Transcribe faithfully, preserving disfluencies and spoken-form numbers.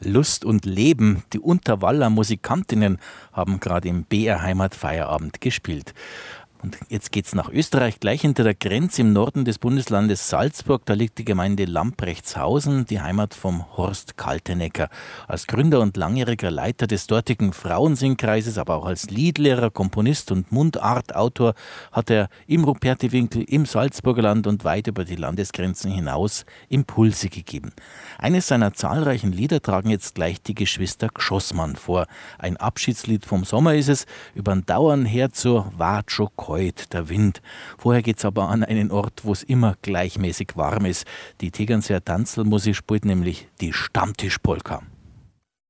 Lust und Leben. Die Unterwaller Musikantinnen haben gerade im B R Heimatfeierabend gespielt. Und jetzt geht's nach Österreich, gleich hinter der Grenze im Norden des Bundeslandes Salzburg. Da liegt die Gemeinde Lamprechtshausen, die Heimat vom Horst Kaltenecker. Als Gründer und langjähriger Leiter des dortigen Frauensingkreises, aber auch als Liedlehrer, Komponist und Mundartautor hat er im Rupertiwinkel, im Salzburgerland und weit über die Landesgrenzen hinaus Impulse gegeben. Eines seiner zahlreichen Lieder tragen jetzt gleich die Geschwister Gschosmann vor. Ein Abschiedslied vom Sommer ist es, übern Dauern her zur Watscho Keut, der Wind. Vorher geht's aber an einen Ort, wo es immer gleichmäßig warm ist. Die Tegernseer Tanzlmusik spielt nämlich die Stammtischpolka.